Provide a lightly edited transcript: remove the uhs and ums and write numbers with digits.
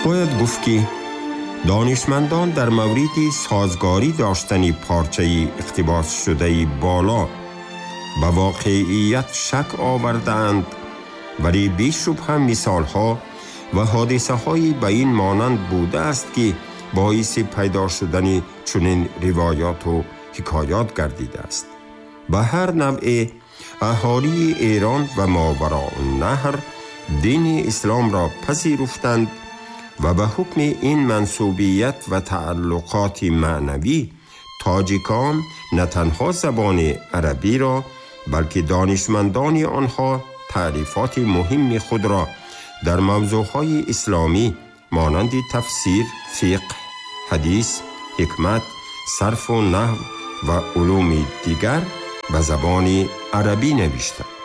باید گفت که دانشمندان در مورد سازگاری داشتن پارچه اقتباس شده بالا به واقعیت شک آوردند، ولی بی‌شبهه مثال‌ها و حادثه‌های به این مانند بوده است که باعث پیدا شدن چنین روایات و حکایات گردیده است. به هر نوع اهالی ایران و ماوراءالنهر دین اسلام را پذیرفتند و به حکم این منسوبیت و تعلقات معنوی تاجیکان نه تنها زبان عربی را بلکه دانشمندان آنها تعریفات مهم خود را در موضوعهای اسلامی مانند تفسیر، فقه، حدیث، حکمت، صرف و نحو و علوم دیگر به زبان عربی نوشتند.